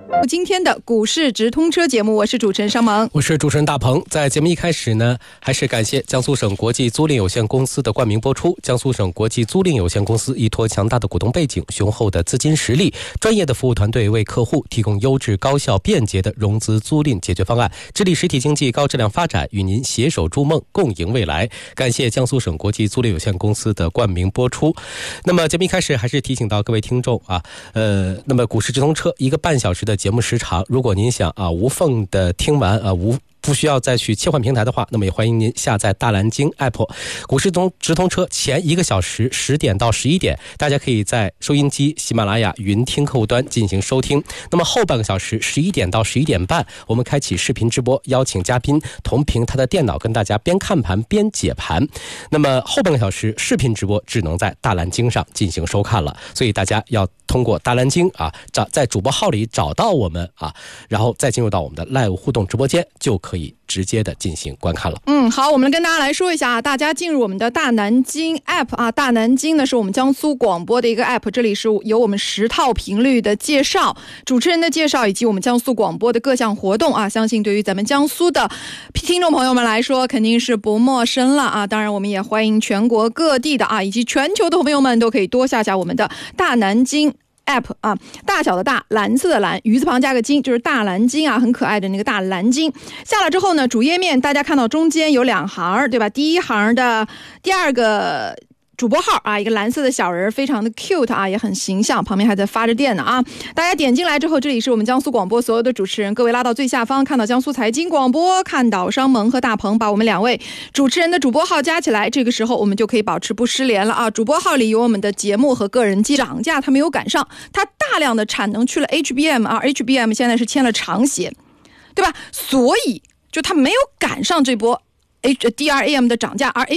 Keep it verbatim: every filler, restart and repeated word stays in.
今天的股市直通车节目，我是主持人商萌， 我是主持人大鹏。在节目一开始呢，还是感谢江苏省国际租赁有限公司的冠名播出。江苏省国际租赁有限公司依托强大的股东背景、雄厚的资金实力、专业的服务团队，为客户提供优质、高效、便捷的融资租赁解决方案，致力实体经济高质量发展，与您携手筑梦，共赢未来。感谢江苏省国际租赁有限公司的冠名播出。那么节目一开始还是提醒到各位听众啊，呃，那么股市直通车一个半小时的节目时长，如果您想啊无缝的听完啊无不需要再去切换平台的话，那么也欢迎您下载大蓝鲸 App。 股市中直通车前一个小时十点到十一点，大家可以在收音机、喜马拉雅、云听客户端进行收听。那么后半个小时十一点到十一点半，我们开启视频直播，邀请嘉宾同屏他的电脑跟大家边看盘边解盘。那么后半个小时视频直播只能在大蓝鲸上进行收看了，所以大家要通过大蓝鲸啊，找在主播号里找到我们啊，然后再进入到我们的 Live 互动直播间，就可以直接的进行观看了。 嗯，好，我们跟大家来说一下啊，大家进入我们的大南京 App 啊，大南京呢是我们江苏广播的一个 App， 这里是有我们十套频率的介绍、主持人的介绍以及我们江苏广播的各项活动啊，相信对于咱们江苏的听众朋友们来说肯定是不陌生了啊。当然我们也欢迎全国各地的啊以及全球的朋友们都可以多下下我们的大南京App 啊，大小的大，蓝色的蓝，鱼字旁加个金，就是大蓝鲸啊，很可爱的那个大蓝鲸。下了之后呢，主页面大家看到中间有两行，对吧？第一行的第二个主播号啊，一个蓝色的小人，非常的 cute 啊，也很形象，旁边还在发着电呢啊。大家点进来之后，这里是我们江苏广播所有的主持人，各位拉到最下方，看到江苏财经广播，看到商萌和大鹏，把我们两位主持人的主播号加起来，这个时候我们就可以保持不失联了啊。主播号里有我们的节目和个人机，涨价它没有赶上，它大量的产能去了 H B M 啊 ，H B M 现在是签了长协，对吧？所以就它没有赶上这波 H D R A M 的涨价，而